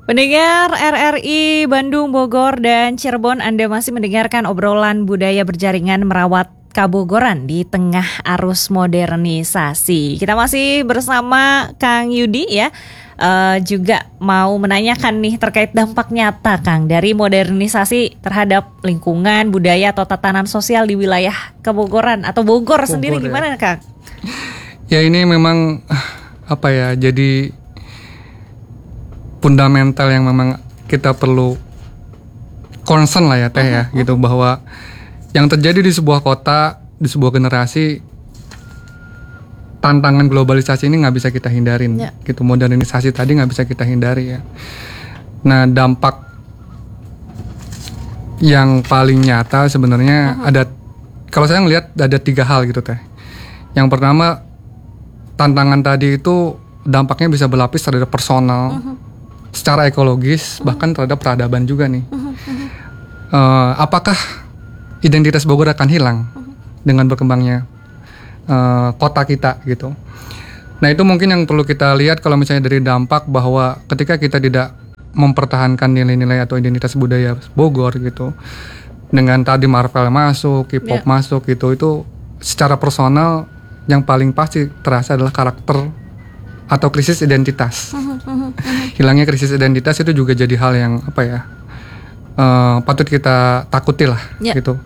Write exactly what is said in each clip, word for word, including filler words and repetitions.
Pendengar R R I Bandung, Bogor, dan Cirebon, Anda masih mendengarkan obrolan budaya berjaringan merawat Kabogoran di tengah arus modernisasi. Kita masih bersama Kang Yudi ya, uh, juga mau menanyakan nih terkait dampak nyata Kang dari modernisasi terhadap lingkungan, budaya atau tatanan sosial di wilayah Kabogoran atau Bogor, Bogor sendiri ya. Gimana Kang? Ya ini memang apa ya, jadi fundamental yang memang kita perlu concern lah ya Teh ya, uh-huh. gitu, bahwa yang terjadi di sebuah kota, di sebuah generasi, tantangan globalisasi ini nggak bisa kita hindarin, yeah. gitu, modernisasi tadi nggak bisa kita hindari ya. Nah dampak yang paling nyata sebenarnya uh-huh. ada, kalau saya ngelihat ada tiga hal gitu Teh. Yang pertama, tantangan tadi itu dampaknya bisa berlapis terhadap personal, uh-huh. secara ekologis, uh-huh. bahkan terhadap peradaban juga nih. Uh-huh. Uh, apakah identitas Bogor akan hilang uh-huh. dengan berkembangnya uh, kota kita gitu? Nah itu mungkin yang perlu kita lihat kalau misalnya dari dampak, bahwa ketika kita tidak mempertahankan nilai-nilai atau identitas budaya Bogor gitu, dengan tadi Marvel masuk, K-pop yeah. masuk gitu, itu secara personal yang paling pasti terasa adalah karakter atau krisis identitas. Uh-huh, uh-huh, uh-huh. Hilangnya krisis identitas itu juga jadi hal yang apa ya, uh, patut kita takuti lah, yeah. gitu.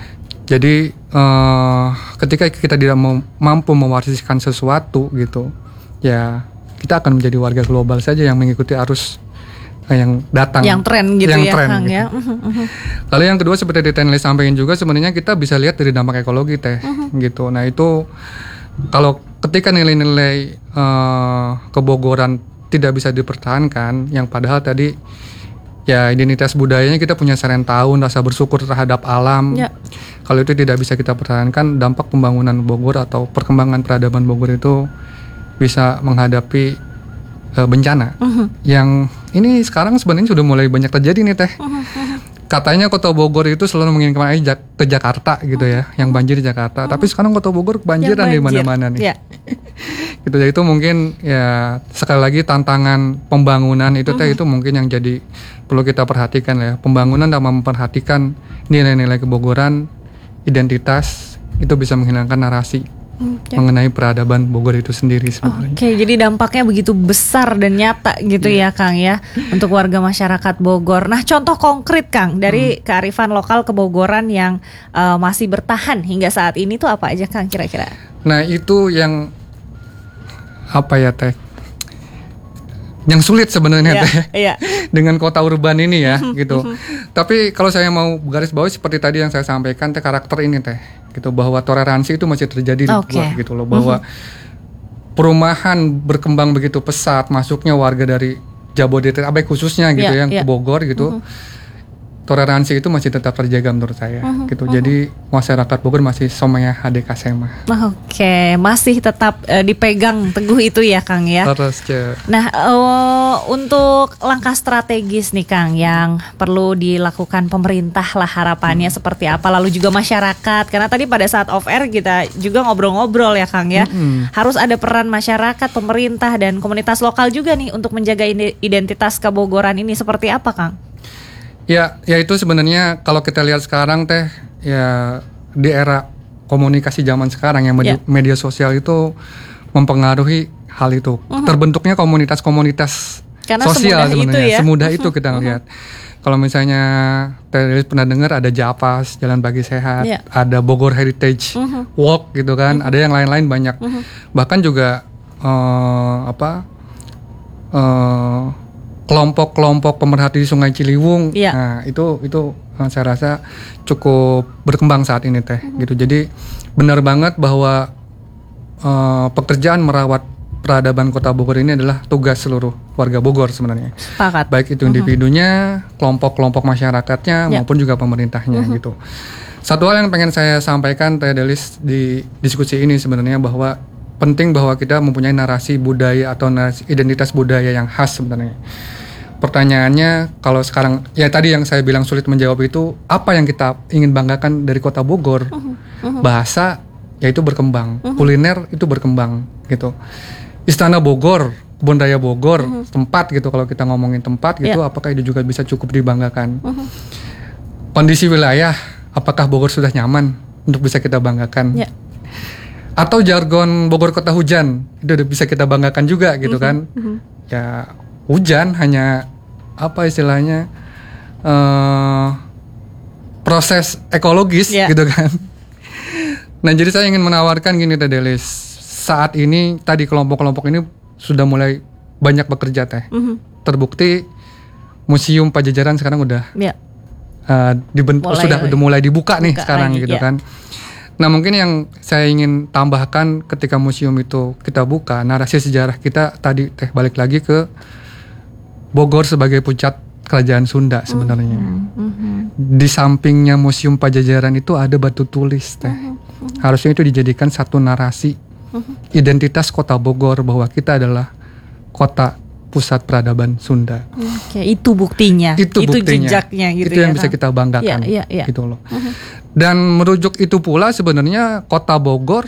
Jadi uh, ketika kita tidak mau, mampu mewariskan sesuatu gitu, ya kita akan menjadi warga global saja yang mengikuti arus uh, yang datang, yang tren gitu yang ya, tren, Kang gitu. ya. Uh-huh, uh-huh. Lalu yang kedua seperti di Tenley sampaikan juga, sebenarnya kita bisa lihat dari dampak ekologi Teh, uh-huh. gitu. Nah itu kalau ketika nilai-nilai uh, kebogoran tidak bisa dipertahankan, yang padahal tadi ya identitas budayanya kita punya serentahun, rasa bersyukur terhadap alam. Ya. Kalau itu tidak bisa kita pertahankan, dampak pembangunan Bogor atau perkembangan peradaban Bogor itu bisa menghadapi uh, bencana. Uh-huh. Yang ini sekarang sebenarnya sudah mulai banyak terjadi nih Teh. Uh-huh. Katanya kota Bogor itu selalu menginginkan air ke Jakarta gitu ya, uh-huh. yang banjir di Jakarta. Uh-huh. Tapi sekarang kota Bogor kebanjiran banjir. Di mana-mana nih. Yeah. Gitu, jadi itu mungkin ya sekali lagi tantangan pembangunan itu Teh, uh-huh. itu mungkin yang jadi perlu kita perhatikan ya. Pembangunan dalam memperhatikan nilai-nilai kebogoran, identitas, itu bisa menghilangkan narasi okay. mengenai peradaban Bogor itu sendiri sebenarnya. Oke, okay, jadi dampaknya begitu besar dan nyata gitu yeah. ya Kang ya, untuk warga masyarakat Bogor. Nah contoh konkret Kang dari hmm. kearifan lokal kebogoran yang uh, masih bertahan hingga saat ini tuh apa aja Kang kira-kira? Nah itu yang apa ya Teh, yang sulit sebenarnya yeah, Teh yeah. dengan kota urban ini ya gitu. Tapi kalau saya mau garis bawahi seperti tadi yang saya sampaikan Teh, karakter ini Teh gitu, bahwa toleransi itu masih terjadi di okay. luar gitu loh, bahwa perumahan berkembang begitu pesat, masuknya warga dari Jabodetabek khususnya gitu yeah, yang yeah. ke Bogor gitu. Uh-huh. Toleransi itu masih tetap terjaga menurut saya, uh-huh, gitu. Uh-huh. Jadi masyarakat Bogor masih somaya hadekasema. Oke, okay. masih tetap uh, dipegang teguh itu ya Kang ya. Terus ce. Nah uh, untuk langkah strategis nih Kang yang perlu dilakukan pemerintah lah, harapannya hmm. seperti apa? Lalu juga masyarakat, karena tadi pada saat off air kita juga ngobrol-ngobrol ya Kang ya. Hmm. Harus ada peran masyarakat, pemerintah dan komunitas lokal juga nih untuk menjaga identitas Kabogoran ini, seperti apa Kang? Ya, ya itu sebenarnya kalau kita lihat sekarang Teh, ya di era komunikasi zaman sekarang yang media, yeah. media sosial itu mempengaruhi hal itu. Uh-huh. Terbentuknya komunitas-komunitas karena sosial sebenarnya, ya? semudah itu kita ngelihat. Uh-huh. Kalau misalnya Teh pernah dengar ada Japas, Jalan Pagi Sehat, yeah. ada Bogor Heritage uh-huh. Walk gitu kan, uh-huh. ada yang lain-lain banyak. Uh-huh. Bahkan juga uh, apa? Uh, kelompok-kelompok pemerhati Sungai Ciliwung, yeah. nah itu itu saya rasa cukup berkembang saat ini Teh, mm-hmm. gitu. Jadi benar banget bahwa uh, pekerjaan merawat peradaban Kota Bogor ini adalah tugas seluruh warga Bogor sebenarnya. Sepakat. Baik itu individunya, mm-hmm. kelompok-kelompok masyarakatnya, yeah. maupun juga pemerintahnya, mm-hmm. gitu. Satu hal yang pengen saya sampaikan Teh Delis di diskusi ini sebenarnya, bahwa penting bahwa kita mempunyai narasi budaya atau narasi identitas budaya yang khas sebenarnya. Pertanyaannya, kalau sekarang, ya tadi yang saya bilang sulit menjawab itu, apa yang kita ingin banggakan dari Kota Bogor? Uh-huh. Uh-huh. Bahasa, ya itu berkembang. Uh-huh. Kuliner, itu berkembang, gitu. Istana Bogor, Kebun Raya Bogor, uh-huh. tempat gitu, kalau kita ngomongin tempat gitu, yeah. apakah itu juga bisa cukup dibanggakan? Uh-huh. Kondisi wilayah, apakah Bogor sudah nyaman untuk bisa kita banggakan? Yeah. Atau jargon Bogor Kota Hujan, itu udah bisa kita banggakan juga gitu uh-huh. kan? Uh-huh. Ya hujan hanya apa istilahnya uh, proses ekologis yeah. gitu kan? Nah jadi saya ingin menawarkan gini Teh Delis, saat ini tadi kelompok-kelompok ini sudah mulai banyak bekerja Teh. Mm-hmm. Terbukti Museum Pajajaran sekarang udah yeah. uh, dibent- mulai, sudah udah mulai dibuka nih sekarang lagi, gitu yeah. kan. Nah mungkin yang saya ingin tambahkan ketika museum itu kita buka, narasi sejarah kita tadi Teh balik lagi ke Bogor sebagai pusat kerajaan Sunda sebenarnya. Mm-hmm. Di sampingnya Museum Pajajaran itu ada batu tulis Teh. Mm-hmm. Harusnya itu dijadikan satu narasi uh-huh. identitas kota Bogor bahwa kita adalah kota pusat peradaban Sunda. Oke, itu buktinya, itu, itu buktinya. jejaknya gitu itu ya. yang bisa kita banggakan, ya, ya, ya. gitu loh. Uh-huh. Dan merujuk itu pula sebenarnya kota Bogor,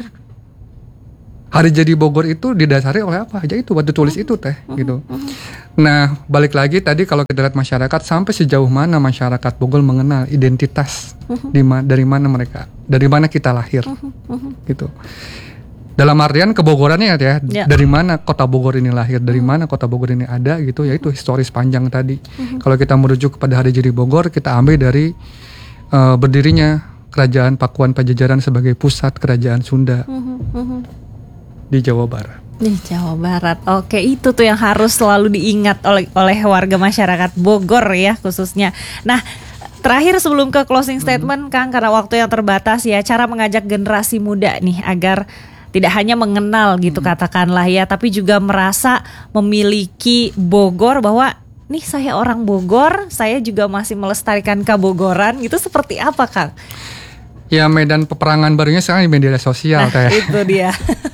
hari jadi Bogor itu didasari oleh apa aja itu batu tulis uh-huh. itu Teh, uh-huh. gitu. Uh-huh. Nah, balik lagi tadi kalau kita lihat masyarakat sampai sejauh mana masyarakat Bogor mengenal identitas uh-huh. di ma- dari mana mereka, dari mana kita lahir, uh-huh. Uh-huh. gitu. Dalam artian kebogorannya ya, ya, dari mana kota Bogor ini lahir, dari uh-huh. mana kota Bogor ini ada, gitu. Ya itu historis panjang tadi. Uh-huh. Kalau kita merujuk kepada hari jadi Bogor, kita ambil dari uh, berdirinya Kerajaan Pakuan Pajajaran sebagai pusat kerajaan Sunda uh-huh. Uh-huh. di Jawa Barat. Di Jawa Barat, oke, itu tuh yang harus selalu diingat oleh oleh warga masyarakat Bogor ya khususnya. Nah, terakhir sebelum ke closing statement, hmm. Kang, karena waktu yang terbatas ya, cara mengajak generasi muda nih agar tidak hanya mengenal gitu hmm. katakanlah ya, tapi juga merasa memiliki Bogor bahwa nih saya orang Bogor, saya juga masih melestarikan Kabogoran, gitu seperti apa Kang? Ya medan peperangan barunya sekarang di media sosial nah, kayak. Itu dia.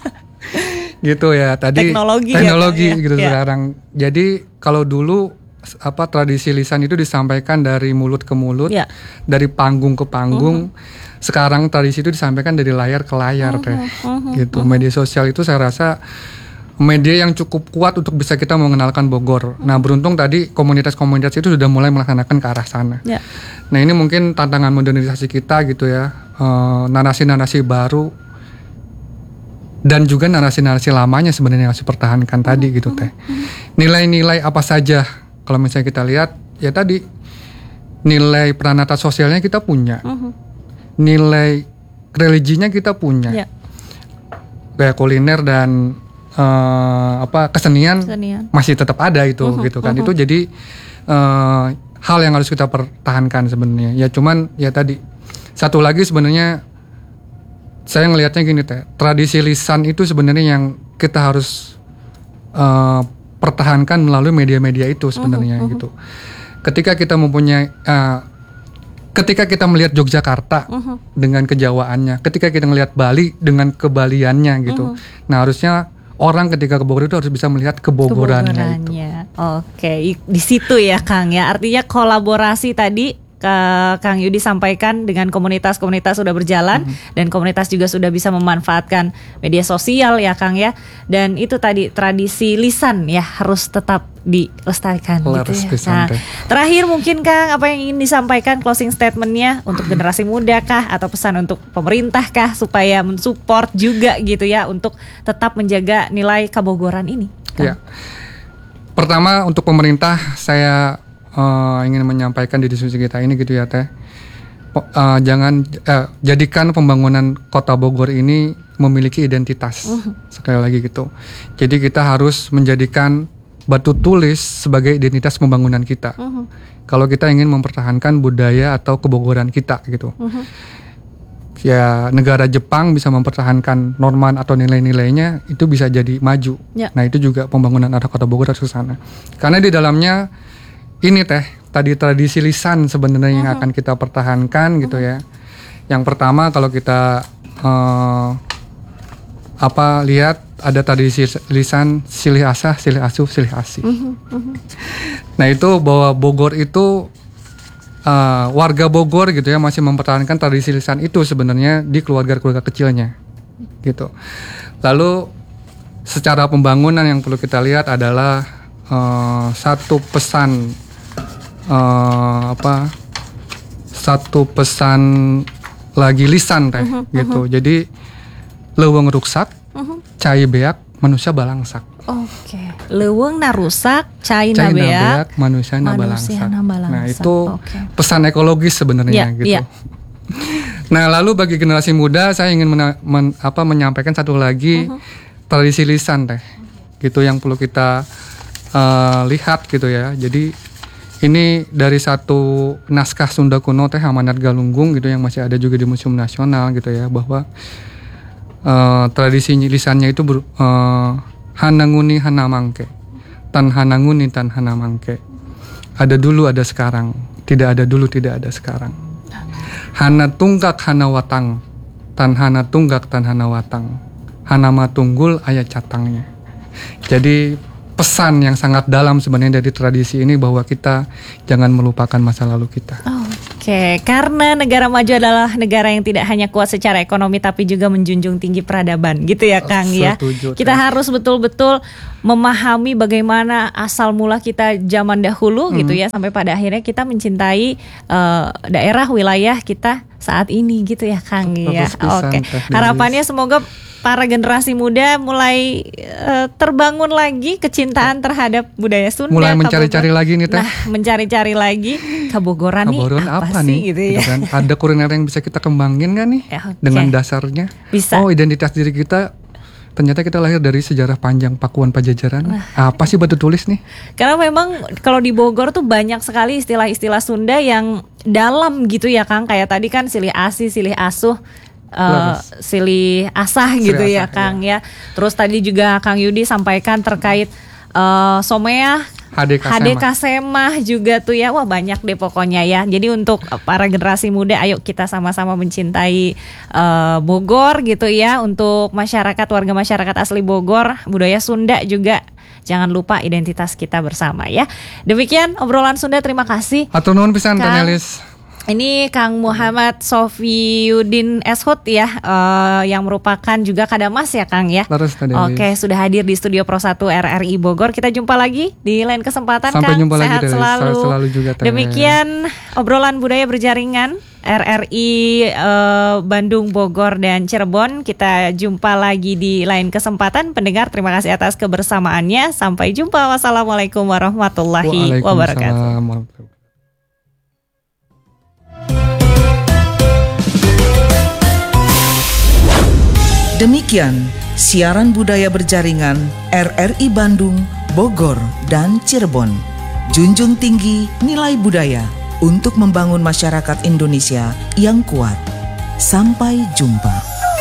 gitu ya tadi teknologi, teknologi ya, gitu ya. Sekarang jadi kalau dulu apa tradisi lisan itu disampaikan dari mulut ke mulut ya. Dari panggung ke panggung uh-huh. sekarang tradisi itu disampaikan dari layar ke layar uh-huh. Teh uh-huh. gitu uh-huh. Media sosial itu saya rasa media yang cukup kuat untuk bisa kita mengenalkan Bogor. uh-huh. Nah beruntung tadi komunitas-komunitas itu sudah mulai melaksanakan ke arah sana ya. Nah ini mungkin tantangan modernisasi kita gitu ya, uh, narasi-narasi baru dan juga narasi-narasi lamanya sebenarnya harus dipertahankan tadi gitu Teh. Nilai-nilai apa saja kalau misalnya kita lihat ya tadi nilai peranata sosialnya kita punya, uh-huh. nilai religinya kita punya, yeah. kayak kuliner dan uh, apa kesenian, kesenian masih tetap ada itu uh-huh. gitu kan. Uh-huh. Itu jadi uh, hal yang harus kita pertahankan sebenarnya. Ya cuman ya tadi satu lagi sebenarnya. Saya ngelihatnya gini Teh, tradisi lisan itu sebenarnya yang kita harus uh, pertahankan melalui media-media itu sebenarnya uh-huh, uh-huh. gitu. Ketika kita mempunyai, uh, ketika kita melihat Yogyakarta uh-huh. dengan kejawaannya, ketika kita melihat Bali dengan kebaliannya gitu. Uh-huh. Nah harusnya orang ketika ke Bogor itu harus bisa melihat kebogorannya, kebogorannya. Itu. Oke, di situ ya Kang ya. Artinya kolaborasi tadi. Ke Kang Yudi sampaikan dengan komunitas-komunitas sudah berjalan mm-hmm. dan komunitas juga sudah bisa memanfaatkan media sosial ya Kang ya, dan itu tadi tradisi lisan ya harus tetap dilestarikan gitu ya. Nah, terakhir mungkin Kang apa yang ingin disampaikan closing statementnya untuk generasi muda kah atau pesan untuk pemerintah kah supaya mensupport juga gitu ya untuk tetap menjaga nilai Kabogoran ini Kang? Ya. Pertama untuk pemerintah saya Uh, ingin menyampaikan di diskusi kita ini gitu ya Teh, uh, jangan uh, jadikan pembangunan kota Bogor ini memiliki identitas uh-huh. sekali lagi gitu. Jadi kita harus menjadikan batu tulis sebagai identitas pembangunan kita. Uh-huh. Kalau kita ingin mempertahankan budaya atau kebogoran kita gitu. Uh-huh. Ya negara Jepang bisa mempertahankan norma atau nilai-nilainya itu bisa jadi maju. Ya. Nah itu juga pembangunan arah kota Bogor harus ke sana. Karena di dalamnya ini Teh, tadi tradisi lisan sebenarnya uh-huh. yang akan kita pertahankan gitu uh-huh. ya. Yang pertama kalau kita uh, apa lihat ada tradisi lisan silih asah, silih asuh, silih asih. Uh-huh. Uh-huh. Nah itu bahwa Bogor itu uh, warga Bogor gitu ya masih mempertahankan tradisi lisan itu sebenarnya di keluarga-keluarga kecilnya gitu. Lalu secara pembangunan yang perlu kita lihat adalah uh, satu pesan uh, apa satu pesan lagi lisan teh uh-huh, gitu. Uh-huh. Jadi leuweung ruksak, uh-huh. cai beak, manusia balangsak. Oke, okay. Leuweung na rusak, cai na beak, beak, manusia na balangsak. balangsak. Nah itu okay. pesan ekologis sebenarnya yeah, gitu. Yeah. Nah lalu bagi generasi muda saya ingin mena- men- apa, menyampaikan satu lagi uh-huh. tradisi lisan teh, gitu yang perlu kita uh, lihat gitu ya. Jadi ini dari satu naskah Sunda kuno teh Amanat Galunggung gitu yang masih ada juga di Museum Nasional gitu ya, bahwa uh, tradisi lisannya itu ber, uh, hananguni hanamangke, tan hananguni tan hanamangke. Ada dulu ada sekarang, tidak ada dulu tidak ada sekarang. Hana tunggak hana watang, tan hana tunggak tan hana watang. Hanama tunggul ayat catangnya. Jadi pesan yang sangat dalam sebenarnya dari tradisi ini bahwa kita jangan melupakan masa lalu kita. Oh, Oke, okay. Karena negara maju adalah negara yang tidak hanya kuat secara ekonomi tapi juga menjunjung tinggi peradaban, gitu ya Kang ya. Setuju, kita kan? harus betul-betul memahami bagaimana asal mula kita zaman dahulu, hmm. gitu ya, sampai pada akhirnya kita mencintai uh, daerah wilayah kita saat ini, gitu ya Kang ya. Oke, okay. Harapannya semoga para generasi muda mulai uh, terbangun lagi kecintaan terhadap budaya Sunda. Mulai mencari-cari lagi nih Teh. Nah, mencari-cari lagi Kabogoran nih apa, apa sih nih, gitu ya. Gitu kan? Ada kuliner yang bisa kita kembangin kan nih ya, okay. dengan dasarnya. Bisa. Oh, identitas diri kita ternyata kita lahir dari sejarah panjang Pakuan Pajajaran. Nah, apa sih batu tulis nih? Karena memang kalau di Bogor tuh banyak sekali istilah-istilah Sunda yang dalam gitu ya Kang. Kayak tadi kan silih asih, silih asuh. Uh, silih asah silih gitu asah, ya Kang iya. ya. Terus tadi juga Kang Yudi sampaikan terkait uh, someah, H D K Semah juga tuh ya. Wah banyak deh pokoknya ya. Jadi untuk para generasi muda, ayo kita sama-sama mencintai uh, Bogor gitu ya. Untuk masyarakat, warga masyarakat asli Bogor, budaya Sunda juga jangan lupa identitas kita bersama ya. Demikian obrolan Sunda, terima kasih. Atur nuhun pisan Tanelis. Ini Kang Muhammad Sofiyuddin Eshut ya, uh, yang merupakan juga Kadamas ya Kang ya. Oke, sudah hadir di Studio Pro satu R R I Bogor. Kita jumpa lagi di lain kesempatan. Sampai Kang. Jumpa Sehat lagi, selalu. selalu juga, Demikian obrolan budaya berjaringan R R I uh, Bandung, Bogor, dan Cirebon. Kita jumpa lagi di lain kesempatan. Pendengar, terima kasih atas kebersamaannya. Sampai jumpa. Wassalamualaikum warahmatullahi wabarakatuh. Demikian siaran budaya berjaringan R R I Bandung, Bogor, dan Cirebon. Junjung tinggi nilai budaya untuk membangun masyarakat Indonesia yang kuat. Sampai jumpa.